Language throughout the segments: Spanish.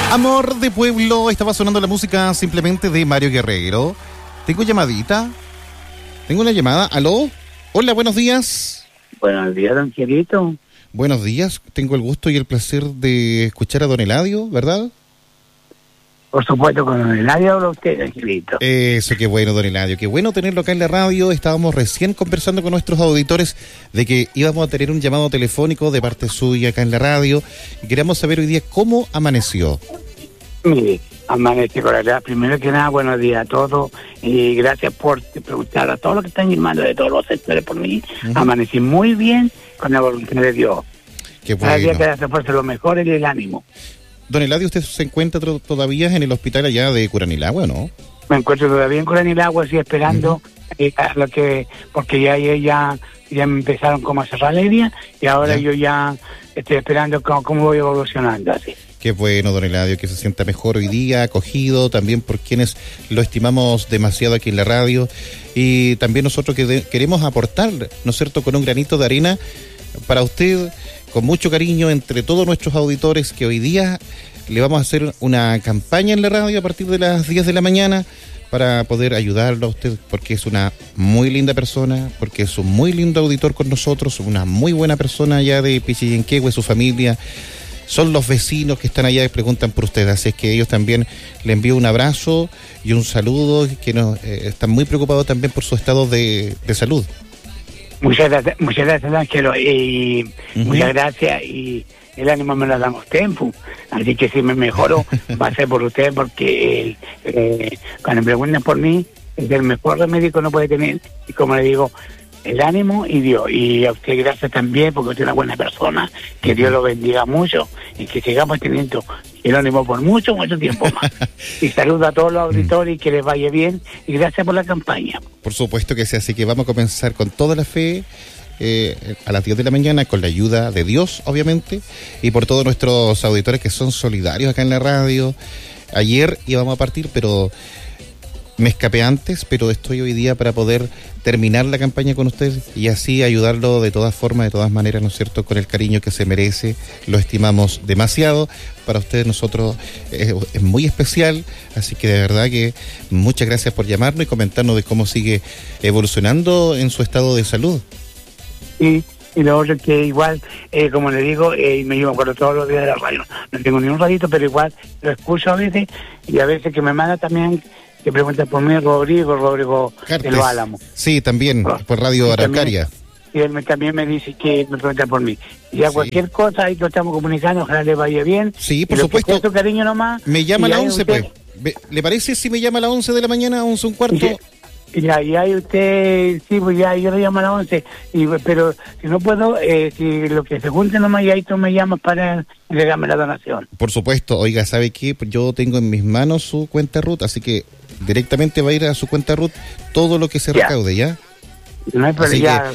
Amor de Pueblo, estaba sonando la música simplemente de Mario Guerrero. ¿Tengo llamadita? ¿Tengo una llamada? ¿Aló? Hola, buenos días. Buenos días, don Quirito. Buenos días, tengo el gusto y el placer de escuchar a don Eladio, ¿verdad? Por supuesto, con don Eladio habla usted, don Quirito. Eso, qué bueno, don Eladio, qué bueno tenerlo acá en la radio. Estábamos recién conversando con nuestros auditores de que íbamos a tener un llamado telefónico de parte suya acá en la radio y queríamos saber hoy día cómo amaneció. Mire, amanecí con la verdad. Primero que nada, buenos días a todos y gracias por preguntar a todos los que están llamando de todos los sectores por mí. Amanecí muy bien con la voluntad de Dios. Qué bueno. Cada día que hace fuerza lo mejor es el ánimo. Don Eladio, ¿usted se encuentra todavía en el hospital allá de Curanilagua, no? Me encuentro todavía en Curanilagua, así esperando porque ya empezaron como a cerrar la herida y ahora yo ya estoy esperando cómo voy evolucionando así. Qué bueno, don Eladio, que se sienta mejor hoy día, acogido también por quienes lo estimamos demasiado aquí en la radio y también nosotros que queremos aportar, ¿no es cierto?, con un granito de arena para usted, con mucho cariño entre todos nuestros auditores, que hoy día le vamos a hacer una campaña en la radio a partir de las 10 de la mañana para poder ayudarlo a usted, porque es una muy linda persona, porque es un muy lindo auditor con nosotros, una muy buena persona allá de Pichillenquehue, su familia. Son los vecinos que están allá y preguntan por usted, así es que ellos también le envío un abrazo y un saludo, que están muy preocupados también por su estado de salud. Muchas gracias, Ángelo, y muchas gracias, y el ánimo me lo dan usted, así que si me mejoro va a ser por usted, porque cuando me preguntan por mí, es el mejor remedio que uno puede tener, y como le digo, el ánimo y Dios, y a usted gracias también, porque usted es una buena persona, que Dios lo bendiga mucho, y que sigamos teniendo el ánimo por mucho tiempo más. Y saludo a todos los auditores y que les vaya bien, y gracias por la campaña. Por supuesto que sí, así que vamos a comenzar con toda la fe, a las 10 de la mañana, con la ayuda de Dios, obviamente, y por todos nuestros auditores que son solidarios acá en la radio. Ayer íbamos a partir, pero me escapé antes, pero estoy hoy día para poder terminar la campaña con usted y así ayudarlo de todas formas, de todas maneras, ¿no es cierto?, con el cariño que se merece. Lo estimamos demasiado. Para ustedes, nosotros, es muy especial, así que de verdad que muchas gracias por llamarnos y comentarnos de cómo sigue evolucionando en su estado de salud. Y lo otro que igual, como le digo, me llevo acuerdo todos los días de la radio. No tengo ni un radito, pero igual lo escucho a veces, y a veces que me manda también, que pregunta por mí, Rodrigo de Los Álamos. Sí, también, por Radio Araucaria. Y él también me dice que me pregunta por mí. Y a cualquier cosa, ahí lo estamos comunicando, ojalá le vaya bien. Sí, por supuesto. Su cariño nomás. Me llama a las 11, pues. ¿Le parece si me llama a las 11 de la mañana, 11:15? Y ahí usted, sí, pues ya yo le llamo a las 11, pero si no puedo, si lo que se junte nomás, y ahí tú me llamas para entregarme la donación. Por supuesto. Oiga, ¿sabe qué? Yo tengo en mis manos su cuenta RUT, así que directamente va a ir a su cuenta RUT todo lo que se recaude, ¿ya? No hay problema,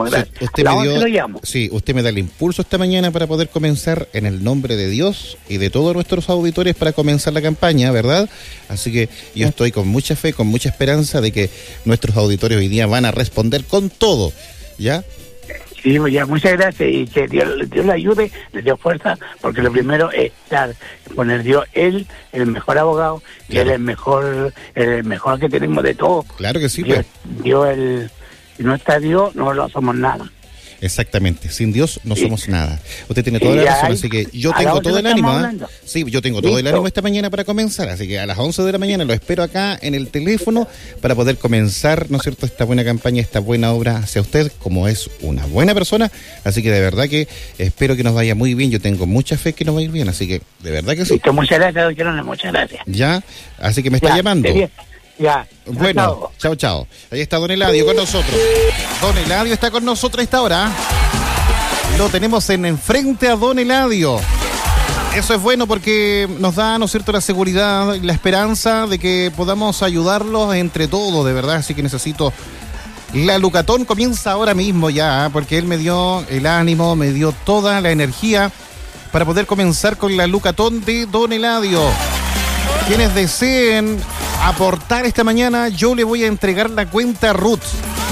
usted me da el impulso esta mañana para poder comenzar en el nombre de Dios y de todos nuestros auditores para comenzar la campaña, ¿verdad? Así que yo estoy con mucha fe, con mucha esperanza de que nuestros auditores hoy día van a responder con todo, ¿ya? Sí, pues ya, muchas gracias, y que Dios le ayude, le dé fuerza, porque lo primero es poner Dios, Él, el mejor abogado, y claro. Él el mejor que tenemos de todo. Claro que sí, Dios, si no está Dios, no lo somos nada. Exactamente, sin Dios no somos nada. Usted tiene toda la razón, así que yo tengo todo el ánimo. Sí, yo tengo todo el ánimo esta mañana para comenzar, así que a las 11 de la mañana lo espero acá en el teléfono para poder comenzar, ¿no es cierto?, esta buena campaña, esta buena obra hacia usted, como es una buena persona, así que de verdad que espero que nos vaya muy bien. Yo tengo mucha fe que nos va a ir bien, así que de verdad que sí. Listo, muchas gracias, doctor, muchas gracias. Ya, así que me está llamando. Ya. Bueno, chao. Ahí está don Eladio con nosotros. Don Eladio está con nosotros a esta hora. Lo tenemos enfrente a don Eladio. Eso es bueno porque nos da, ¿no es cierto?, la seguridad y la esperanza de que podamos ayudarlos entre todos, de verdad. Así que necesito... La Lucatón comienza ahora mismo ya, porque él me dio el ánimo, me dio toda la energía para poder comenzar con la Lucatón de don Eladio. Quienes deseen aportar esta mañana, yo le voy a entregar la cuenta RUT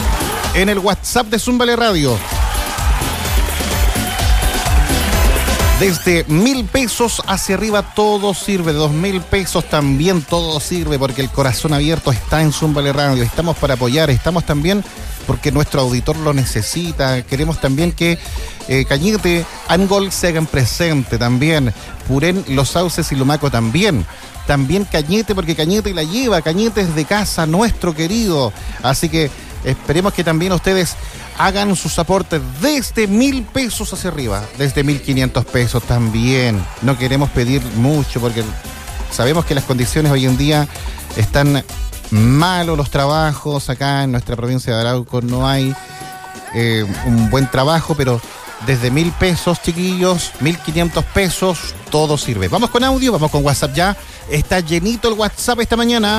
en el WhatsApp de Zúmbale Radio. Desde 1.000 pesos hacia arriba todo sirve, de 2.000 pesos también todo sirve, porque el corazón abierto está en Zúmbale Radio. Estamos para apoyar, estamos también porque nuestro auditor lo necesita. Queremos también que Cañete, Angol se hagan presente también, Purén, Los Sauces y Lumaco también. También Cañete, porque Cañete la lleva, Cañete es de casa, nuestro querido. Así que esperemos que también ustedes hagan sus aportes desde 1.000 pesos hacia arriba, desde 1.500 pesos también. No queremos pedir mucho porque sabemos que las condiciones hoy en día están malos, los trabajos acá en nuestra provincia de Arauco no hay un buen trabajo, pero desde 1.000 pesos, chiquillos, 1.500 pesos, todo sirve. Vamos con audio, vamos con WhatsApp ya. Está llenito el WhatsApp esta mañana.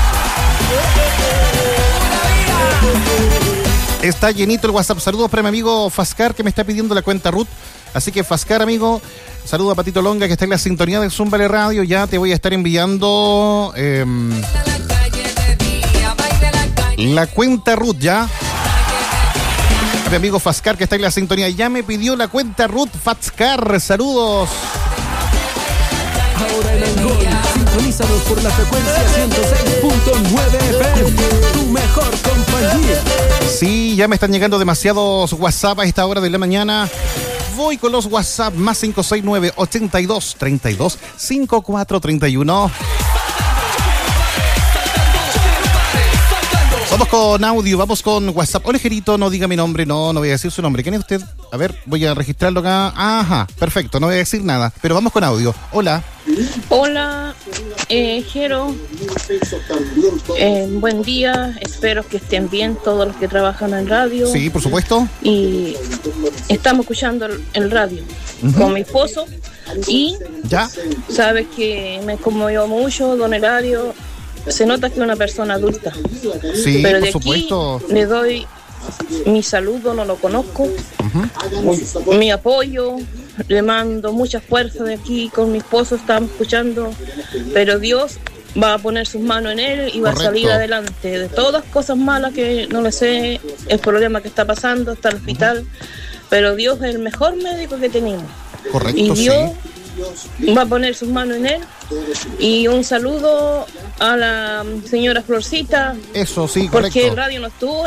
Está llenito el WhatsApp. Saludos para mi amigo Fascar, que me está pidiendo la cuenta Ruth. Así que Fascar, amigo, saludo a Patito Longa, que está en la sintonía de Zúmbale Radio. Ya te voy a estar enviando la cuenta Ruth, ya. Mi amigo Fascar, que está en la sintonía, ya me pidió la cuenta Ruth. Fascar, saludos. Ahora en Angol, sintonízanos por la frecuencia 106.9 FM, tu mejor compañía. Sí, ya me están llegando demasiados WhatsApp a esta hora de la mañana. Voy con los WhatsApp, más 569 82 32 54 31. Vamos con audio, vamos con WhatsApp. Hola, Jerito, no diga mi nombre, no voy a decir su nombre. ¿Quién es usted? A ver, voy a registrarlo acá. Ajá, perfecto, no voy a decir nada, pero vamos con audio. Hola. Hola, Jero. Buen día, espero que estén bien todos los que trabajan en radio. Sí, por supuesto. Y estamos escuchando el radio con mi esposo. Y ya sabes que me conmovió mucho, don Eladio. Se nota que es una persona adulta. Sí, pero de por supuesto. Aquí le doy mi saludo, no lo conozco. Mi apoyo, le mando mucha fuerza de aquí. Con mi esposo estamos escuchando, pero Dios va a poner sus manos en él y va correcto. A salir adelante de todas cosas malas que no le sé, el problema que está pasando, está en el hospital, pero Dios es el mejor médico que tenemos. Correcto, y Dios sí. Va a poner sus manos en él. Y un saludo a la señora Florcita. Eso, sí, porque correcto. el radio no estuvo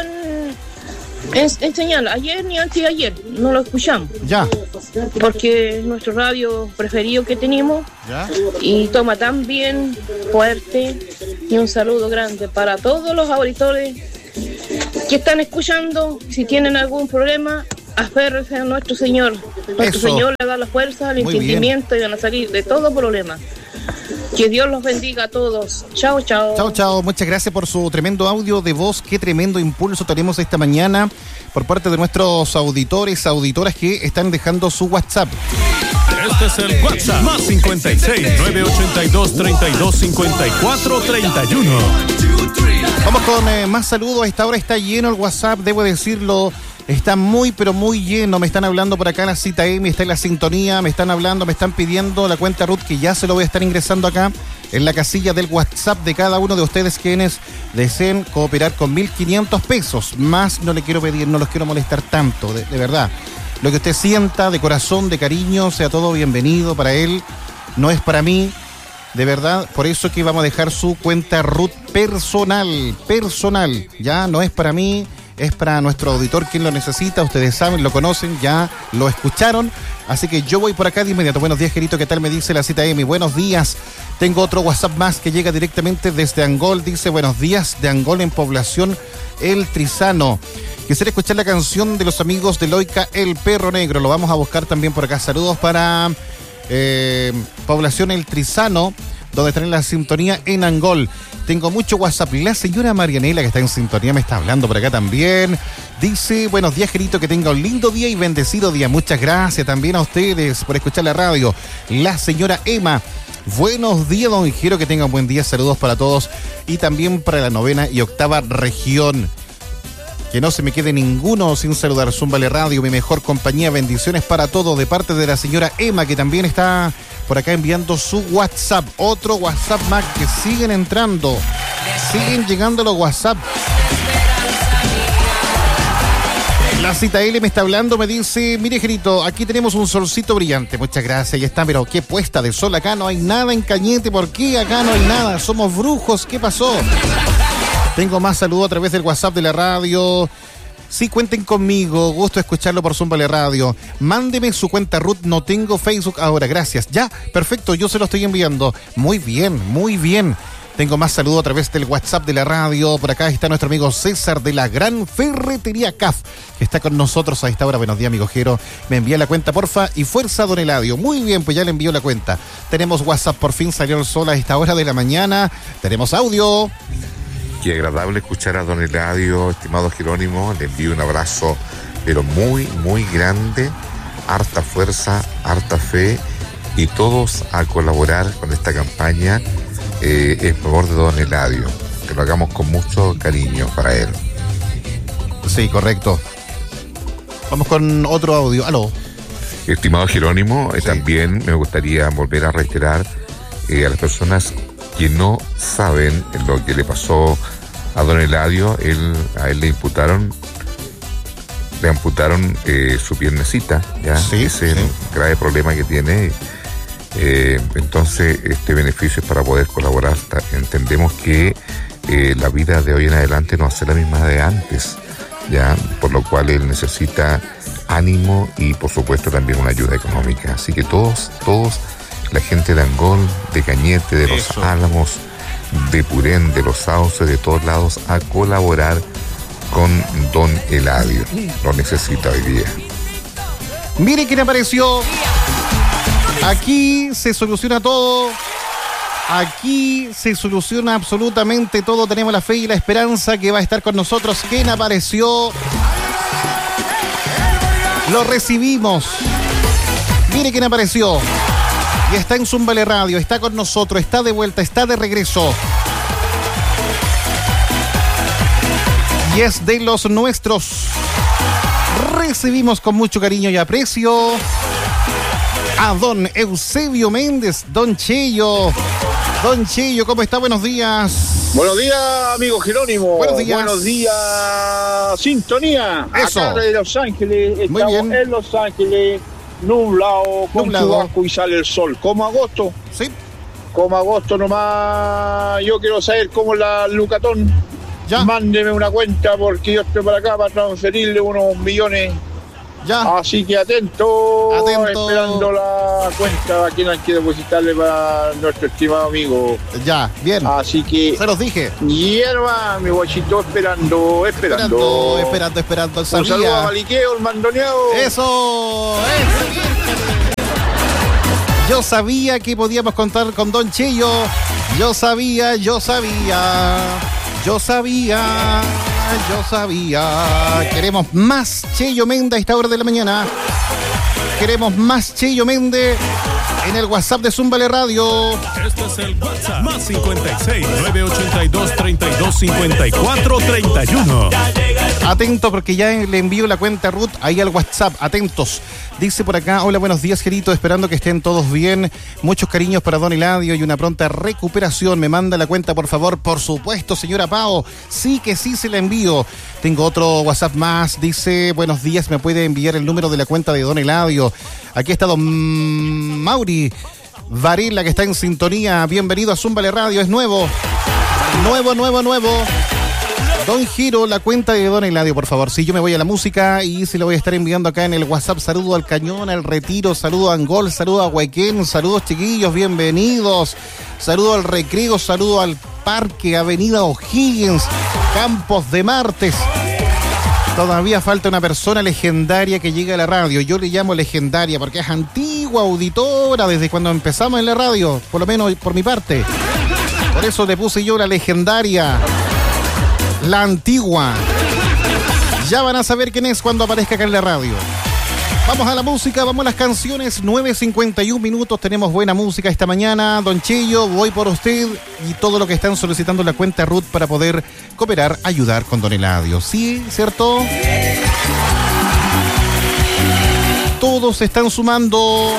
en señal ayer ni antes de ayer, no lo escuchamos. Ya. Porque es nuestro radio preferido que tenemos. Ya. Y toma tan bien, fuerte. Y un saludo grande para todos los auditores que están escuchando. Si tienen algún problema, aférrense a nuestro Señor. Nuestro Eso. Señor le da la fuerza, el Muy entendimiento y van a salir de todo problema. Que Dios los bendiga a todos. Chao, chao. Chao, chao. Muchas gracias por su tremendo audio de voz. Qué tremendo impulso tenemos esta mañana por parte de nuestros auditores, auditoras que están dejando su WhatsApp. Este es el WhatsApp, más 56 982 32 54 31. Vamos con más saludos. A esta hora está lleno el WhatsApp, debo decirlo. Está muy, pero muy lleno. Me están hablando por acá la cita Emi, está en la sintonía. Me están hablando, me están pidiendo la cuenta Ruth, que ya se lo voy a estar ingresando acá en la casilla del WhatsApp de cada uno de ustedes quienes deseen cooperar con 1.500 pesos. Más no le quiero pedir, no los quiero molestar tanto, de verdad. Lo que usted sienta de corazón, de cariño, sea todo bienvenido para él. No es para mí, de verdad. Por eso que vamos a dejar su cuenta Ruth personal. Ya no es para mí. Es para nuestro auditor quien lo necesita, ustedes saben, lo conocen, ya lo escucharon, así que yo voy por acá de inmediato. Buenos días, Gerito, ¿qué tal? Me dice la cita Emi. Buenos días, tengo otro WhatsApp más que llega directamente desde Angol, dice buenos días de Angol en población El Trizano. Quisiera escuchar la canción de los amigos de Loica, El Perro Negro, lo vamos a buscar también por acá. Saludos para población El Trizano, donde están en la sintonía en Angol. Tengo mucho WhatsApp. La señora Marianela, que está en sintonía, me está hablando por acá también. Dice, buenos días, Gerito, que tenga un lindo día y bendecido día. Muchas gracias también a ustedes por escuchar la radio. La señora Emma, buenos días, don Jero, que tenga un buen día. Saludos para todos y también para la 9ª y 8ª región. Que no se me quede ninguno sin saludar. Zúmbale Radio, mi mejor compañía. Bendiciones para todos de parte de la señora Emma, que también está por acá enviando su WhatsApp. Otro WhatsApp más que siguen entrando. Siguen llegando los WhatsApp. La Racita L me está hablando, me dice, mire, Gerito, aquí tenemos un solcito brillante. Muchas gracias, ya está, pero qué puesta de sol acá, no hay nada en Cañete. ¿Por qué acá no hay nada? Somos brujos, ¿qué pasó? Tengo más saludos a través del WhatsApp de la radio. Sí, cuenten conmigo, gusto escucharlo por Zúmbale Radio. Mándeme su cuenta Ruth, no tengo Facebook ahora, gracias. Ya, perfecto, yo se lo estoy enviando. Muy bien, muy bien. Tengo más saludos a través del WhatsApp de la radio. Por acá está nuestro amigo César de la Gran Ferretería CAF, que está con nosotros a esta hora. Buenos días, amigo Jero. Me envía la cuenta, porfa. Y fuerza, don Eladio. Muy bien, pues ya le envío la cuenta. Tenemos WhatsApp, por fin salió el sol a esta hora de la mañana. Tenemos audio. Qué agradable escuchar a don Eladio, estimado Jerónimo. Le envío un abrazo, pero muy, muy grande. Harta fuerza, harta fe. Y todos a colaborar con esta campaña en favor de don Eladio. Que lo hagamos con mucho cariño para él. Sí, correcto. Vamos con otro audio. Aló. Estimado Jerónimo, Sí. también me gustaría volver a reiterar a las personas que no saben lo que le pasó a don Eladio. A él le amputaron su piernecita, ¿ya? Sí, Ese es el grave problema que tiene. Entonces, este beneficio es para poder colaborar. Entendemos que la vida de hoy en adelante no va a ser la misma de antes, ¿ya? Por lo cual él necesita ánimo y, por supuesto, también una ayuda económica. Así que todos, la gente de Angol, de Cañete, de Los Álamos, de Purén, de Los Sauces, de todos lados, a colaborar con don Eladio. Lo necesita hoy día. Mire quién apareció. Aquí se soluciona todo. Aquí se soluciona absolutamente todo. Tenemos la fe y la esperanza que va a estar con nosotros. ¿Quién apareció? Lo recibimos. Mire quién apareció. Y está en Zúmbale Radio, está con nosotros, está de vuelta, está de regreso. Y es de los nuestros. Recibimos con mucho cariño y aprecio a don Eusebio Méndez, don Cheyo. Don Cheyo, ¿cómo está? Buenos días. Buenos días, amigo Jerónimo. Buenos días. Buenos días, sintonía. Eso. Acá de Los Ángeles, Muy estamos bien. en Los Ángeles, nublado, con chubasco y sale el sol. Como agosto, Sí, como agosto nomás. Yo quiero saber cómo la Lucatón. ya, Mándeme una cuenta porque yo estoy para acá para transferirle unos millones. ya. Así que atento, Atento. esperando la cuenta a quien hay que depositarle para nuestro estimado amigo. Ya, bien. Así que Se los dije. hierba, mi guachito, esperando. Esperando. Un saludo a Sabía. Maliqueo, el mandoneado. Eso. Yo sabía que podíamos contar con don Cheyo. Yo sabía. Queremos más Cheyo Méndez a esta hora de la mañana. Queremos más Cheyo Méndez en el WhatsApp de Zúmbale Radio. Este es el WhatsApp. Más 56 982 32 54 31. Atento porque ya le envío la cuenta Ruth ahí al WhatsApp. Atentos. Dice por acá, hola, buenos días, Gerito, esperando que estén todos bien. Muchos cariños para don Eladio y una pronta recuperación. Me manda la cuenta, por favor. Por supuesto, señora Pao. Sí que sí se la envío. Tengo otro WhatsApp más. Dice, buenos días, me puede enviar el número de la cuenta de don Eladio. Aquí está don Mauri Varela, que está en sintonía. Bienvenido a Zúmbale Radio, es nuevo. Nuevo. Don Giro, la cuenta de don Eladio, por favor. Sí, yo me voy a la música y se la voy a estar enviando acá en el WhatsApp. Saludo al Cañón, al Retiro, saludo a Angol, saludo a Huequén, saludos chiquillos, bienvenidos. Saludo al Recreo, saludo al Parque, Avenida O'Higgins, Campos de Martes. Todavía falta una persona legendaria que llegue a la radio. Yo le llamo legendaria porque es antigua auditora desde cuando empezamos en la radio, por lo menos por mi parte. Por eso le puse yo la legendaria, la antigua. Ya van a saber quién es cuando aparezca acá en la radio. Vamos a la música, vamos a las canciones. 9:51 minutos, tenemos buena música esta mañana. Don Cheyo, voy por usted y todo lo que están solicitando la cuenta Ruth para poder cooperar, ayudar con don Eladio. ¿Sí? ¿Cierto? Todos se están sumando.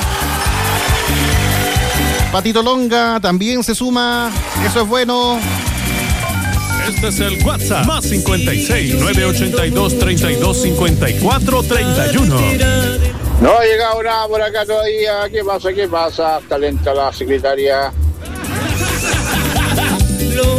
Patito Longa también se suma. Eso es bueno. Este es el WhatsApp, más 56 982 32 54 31. No ha llegado nada por acá todavía. ¿Qué pasa? Está lenta la secretaria.